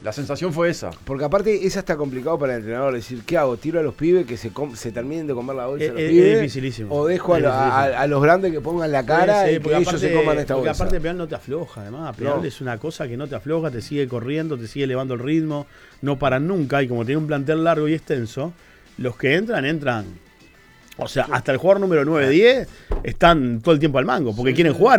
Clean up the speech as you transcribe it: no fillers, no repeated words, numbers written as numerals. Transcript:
La sensación fue esa. Porque aparte es hasta complicado para el entrenador decir, ¿qué hago? ¿Tiro a los pibes que se terminen de comer la bolsa los Es pibes? dificilísimo. ¿O dejo a los grandes que pongan la cara y que ellos se coman esta porque bolsa? aparte Peñarol no te afloja, además. Peñarol es una cosa que no te afloja, te sigue corriendo, te sigue elevando el ritmo, no paran nunca. Y como tiene un plantel largo y extenso, los que entran. O sea, hasta el jugador número 9-10 están todo el tiempo al mango, porque quieren jugar.